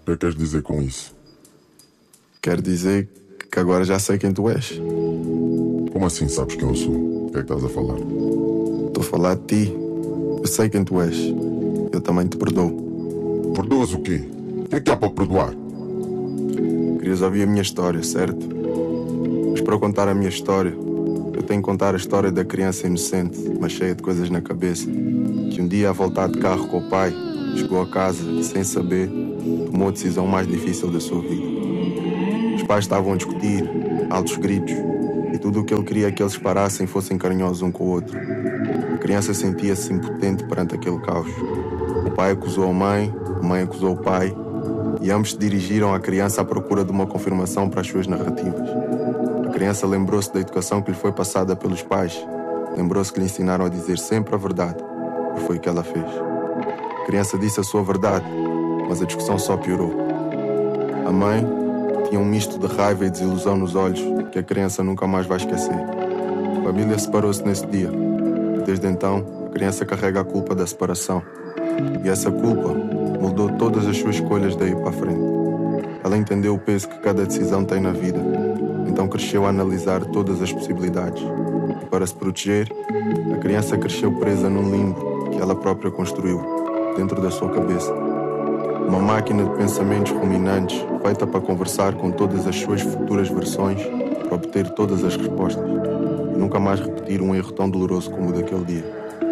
O que queres dizer com isso? Quero dizer que agora já sei quem tu és. Como assim sabes quem eu sou? O que é que estás a falar? Estou a falar de ti. Eu sei quem tu és. Eu também te perdoo. Perdoas o quê? O que é que há para perdoar? Querias ouvir a minha história, certo? Mas para eu contar a minha história, eu tenho que contar a história da criança inocente, mas cheia de coisas na cabeça, que um dia, a voltar de carro com o pai, chegou a casa e, sem saber, tomou a decisão mais difícil da sua vida. Os pais estavam a discutir, altos gritos, e tudo o que ele queria é que eles parassem e fossem carinhosos um com o outro. A criança sentia-se impotente perante aquele caos. O pai acusou a mãe acusou o pai, e ambos se dirigiram à criança à procura de uma confirmação para as suas narrativas. A criança lembrou-se da educação que lhe foi passada pelos pais. Lembrou-se que lhe ensinaram a dizer sempre a verdade, e foi o que ela fez. A criança disse a sua verdade, mas a discussão só piorou. A mãe tinha um misto de raiva e desilusão nos olhos que a criança nunca mais vai esquecer. A família separou-se nesse dia. Desde então, a criança carrega a culpa da separação. E essa culpa moldou todas as suas escolhas daí para a frente. Ela entendeu o peso que cada decisão tem na vida. Então cresceu a analisar todas as possibilidades. E para se proteger, a criança cresceu presa num limbo que ela própria construiu, dentro da sua cabeça. Uma máquina de pensamentos ruminantes, feita para conversar com todas as suas futuras versões, para obter todas as respostas. E nunca mais repetir um erro tão doloroso como o daquele dia.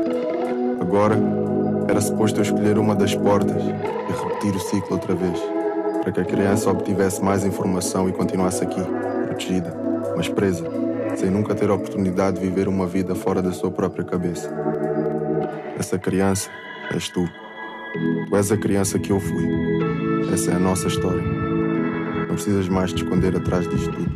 Agora, era suposto eu escolher uma das portas e repetir o ciclo outra vez, para que a criança obtivesse mais informação e continuasse aqui, protegida, mas presa, sem nunca ter a oportunidade de viver uma vida fora da sua própria cabeça. Essa criança és tu. Tu és a criança que eu fui. Essa é a nossa história. Não precisas mais te esconder atrás disto tudo.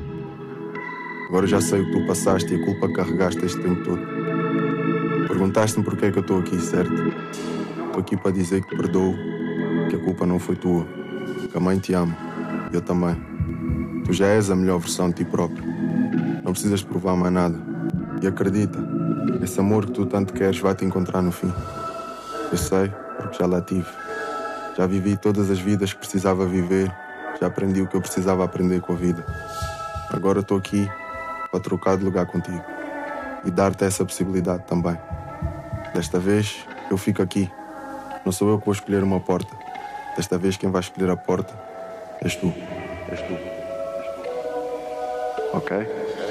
Agora já sei o que tu passaste e a culpa que carregaste este tempo todo. Perguntaste-me porque é que eu estou aqui, certo? Estou aqui para dizer que te perdoo, que a culpa não foi tua, que a mãe te ama, e eu também. Tu já és a melhor versão de ti próprio. Não precisas provar mais nada. E acredita, esse amor que tu tanto queres vai te encontrar no fim. Eu sei, porque já lá tive. Já vivi todas as vidas que precisava viver, já aprendi o que eu precisava aprender com a vida. Agora estou aqui para trocar de lugar contigo e dar-te essa possibilidade também. Desta vez, eu fico aqui. Não sou eu que vou escolher uma porta. Desta vez, quem vai escolher a porta és tu. És tu. Ok?